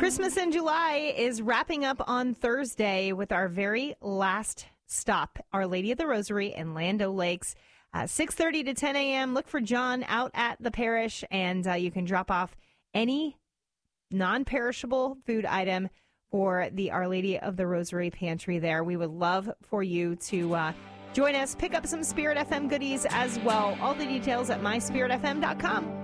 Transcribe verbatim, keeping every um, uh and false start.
Christmas in July is wrapping up on Thursday with our very last stop, Our Lady of the Rosary in Land O'Lakes. Uh, six thirty to ten a.m. Look for John out at the parish, and uh, you can drop off any non-perishable food item for the Our Lady of the Rosary pantry there. We would love for you to uh, join us, pick up some Spirit F M goodies as well. All the details at my spirit f m dot com.